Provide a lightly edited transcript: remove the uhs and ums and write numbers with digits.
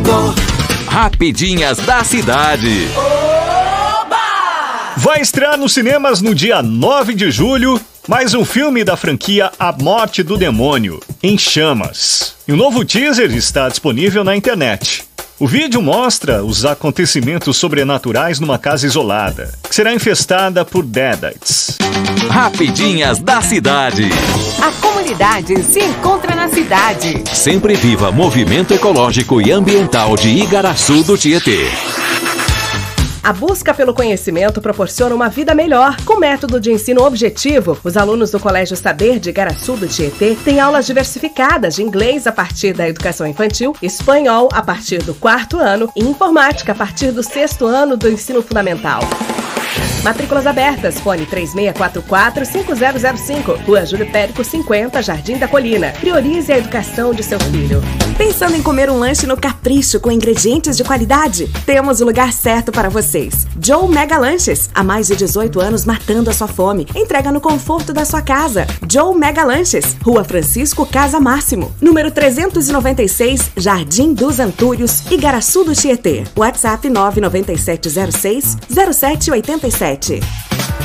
Rapidinhas da Cidade. Vai estrear nos cinemas no dia 9 de julho mais um filme da franquia A Morte do Demônio, Em Chamas. E o novo teaser está disponível na internet. O vídeo mostra os acontecimentos sobrenaturais numa casa isolada, que será infestada por Deadites. Rapidinhas da Cidade. A comunidade se encontra na cidade. Sempre viva movimento ecológico e ambiental de Igaraçu do Tietê. A busca pelo conhecimento proporciona uma vida melhor. Com método de ensino objetivo, os alunos do Colégio Saber de Igaraçu do Tietê têm aulas diversificadas de inglês a partir da educação infantil, espanhol a partir do 4º ano e informática a partir do 6º ano do ensino fundamental. Matrículas abertas, fone 3644-5005, Rua Júlio Périco 50, Jardim da Colina. Priorize a educação de seu filho. Pensando em comer um lanche no Capricho com ingredientes de qualidade? Temos o lugar certo para vocês. Joe Mega Lanches, há mais de 18 anos matando a sua fome. Entrega no conforto da sua casa. Joe Mega Lanches, Rua Francisco Casa Máximo, número 396, Jardim dos Antúrios, Igaraçu do Tietê. WhatsApp 99706-0787.